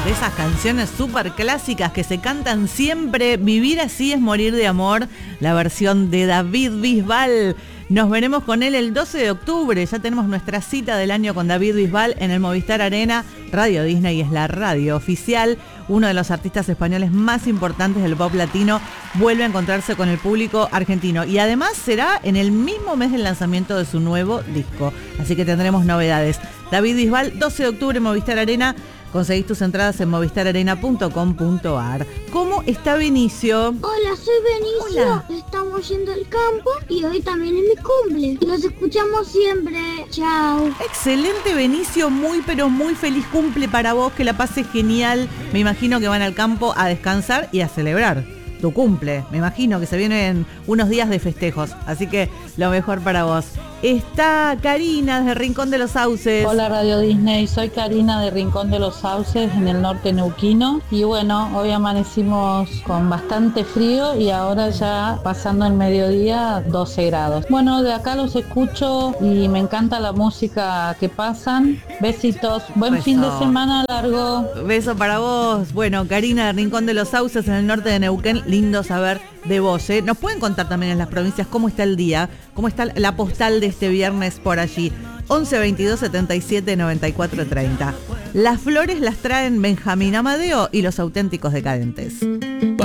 de esas canciones súper clásicas que se cantan siempre. Vivir así es morir de amor, la versión de David Bisbal. Nos veremos con él el 12 de octubre. Ya tenemos nuestra cita del año con David Bisbal en el Movistar Arena. Radio Disney es la radio oficial. Uno de los artistas españoles más importantes del pop latino vuelve a encontrarse con el público argentino. Y además será en el mismo mes del lanzamiento de su nuevo disco. Así que tendremos novedades. David Bisbal, 12 de octubre, Movistar Arena. Conseguís tus entradas en movistararena.com.ar. ¿Cómo está Benicio? Hola, soy Benicio. Hola. Estamos yendo al campo y hoy también es mi cumple. Los escuchamos siempre. Chao. Excelente, Benicio. Muy, pero muy feliz cumple para vos. Que la pases genial. Me imagino que van al campo a descansar y a celebrar tu cumple. Me imagino que se vienen unos días de festejos. Así que lo mejor para vos. Está Karina desde Rincón de los Sauces. Hola Radio Disney, soy Karina de Rincón de los Sauces en el norte neuquino y bueno, hoy amanecimos con bastante frío y ahora ya pasando el mediodía 12 grados. Bueno, de acá los escucho y me encanta la música que pasan. Besitos, buen Beso. fin de semana largo. Beso para vos. Bueno, Karina de Rincón de los Sauces en el norte de Neuquén, lindo saber de vos, ¿eh? Nos pueden contar también en las provincias cómo está el día, cómo está la postal de este viernes por allí. 11 22 77 94 30. Las flores las traen Benjamín Amadeo y los auténticos decadentes.